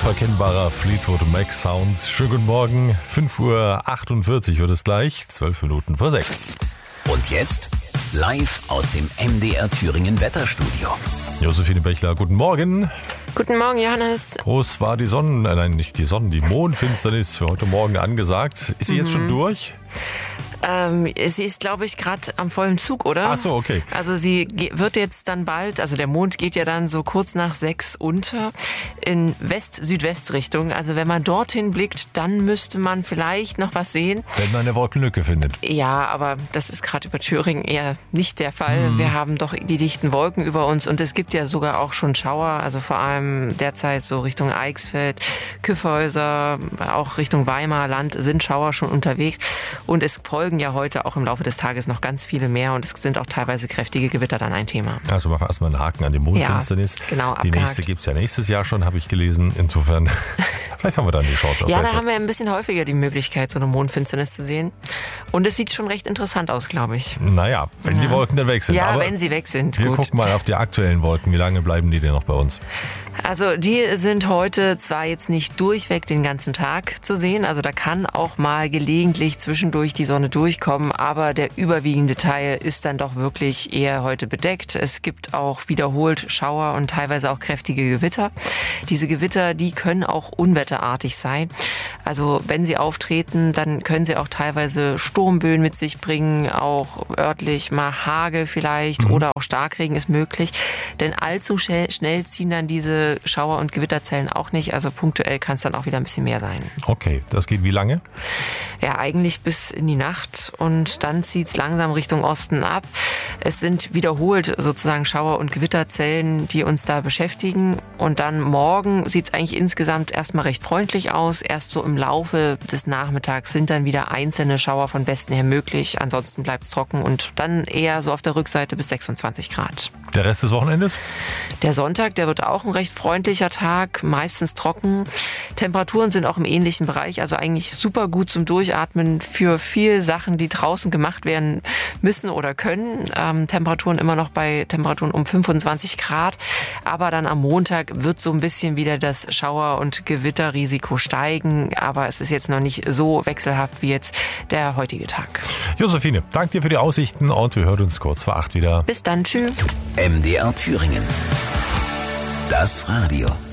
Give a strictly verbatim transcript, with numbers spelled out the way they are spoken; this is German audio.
Unverkennbarer Fleetwood Mac Sound. Schönen guten Morgen. fünf Uhr achtundvierzig wird es gleich, zwölf Minuten vor sechs. Und jetzt live aus dem M D R Thüringen Wetterstudio. Josephine Bechler, guten Morgen. Guten Morgen, Johannes. Groß war die Sonnen, äh, nein, nicht die Sonnen, die Mondfinsternis für heute Morgen angesagt. Ist sie mhm. jetzt schon durch? Ähm, sie ist, glaube ich, gerade am vollen Zug, oder? Ach so, okay. Also sie ge- wird jetzt dann bald, also der Mond geht ja dann so kurz nach sechs unter in West-Südwest-Richtung. Also wenn man dorthin blickt, dann müsste man vielleicht noch was sehen. Wenn man eine Wolkenlücke findet. Ja, aber das ist gerade über Thüringen eher nicht der Fall. Mhm. Wir haben doch die dichten Wolken über uns und es gibt ja sogar auch schon Schauer, also vor allem derzeit so Richtung Eichsfeld, Kyffhäuser, auch Richtung Weimar Land sind Schauer schon unterwegs und es folgen ja heute auch im Laufe des Tages noch ganz viele mehr und es sind auch teilweise kräftige Gewitter dann ein Thema. Also machen wir erstmal einen Haken an die Mondfinsternis. Ja, genau, die abgehakt. nächste gibt es ja nächstes Jahr schon, habe ich gelesen. Insofern, vielleicht haben wir dann die Chance auf Ja, besser. da haben wir ein bisschen häufiger die Möglichkeit, so eine Mondfinsternis zu sehen. Und es sieht schon recht interessant aus, glaube ich. Naja, wenn ja. die Wolken dann weg sind. Ja, Aber wenn sie weg sind. wir gut. gucken mal auf die aktuellen Wolken. Wie lange bleiben die denn noch bei uns? Also die sind heute zwar jetzt nicht durchweg den ganzen Tag zu sehen, also da kann auch mal gelegentlich zwischendurch die Sonne durchkommen, aber der überwiegende Teil ist dann doch wirklich eher heute bedeckt. Es gibt auch wiederholt Schauer und teilweise auch kräftige Gewitter. Diese Gewitter, die können auch unwetterartig sein. Also wenn sie auftreten, dann können sie auch teilweise Sturmböen mit sich bringen, auch örtlich mal Hagel vielleicht mhm. oder auch Starkregen ist möglich. Denn allzu schnell ziehen dann diese Schauer- und Gewitterzellen auch nicht. Also punktuell kann es dann auch wieder ein bisschen mehr sein. Okay, das geht wie lange? Ja, eigentlich bis in die Nacht und dann zieht es langsam Richtung Osten ab. Es sind wiederholt sozusagen Schauer- und Gewitterzellen, die uns da beschäftigen. Und dann morgen sieht es eigentlich insgesamt erstmal recht freundlich aus. Erst so im Laufe des Nachmittags sind dann wieder einzelne Schauer von Westen her möglich. Ansonsten bleibt es trocken und dann eher so auf der Rückseite bis sechsundzwanzig Grad. Der Rest des Wochenendes? Der Sonntag, der wird auch ein recht freundlicher Tag, meistens trocken. Temperaturen sind auch im ähnlichen Bereich, also eigentlich super gut zum Durchatmen für viele Sachen, die draußen gemacht werden müssen oder können. Ähm, Temperaturen immer noch bei Temperaturen um fünfundzwanzig Grad, aber dann am Montag wird so ein bisschen wieder das Schauer- und Gewitterrisiko steigen, aber es ist jetzt noch nicht so wechselhaft wie jetzt der heutige Tag. Josephine, danke dir für die Aussichten und wir hören uns kurz vor acht wieder. Bis dann, tschüss. M D R Thüringen. Das Radio.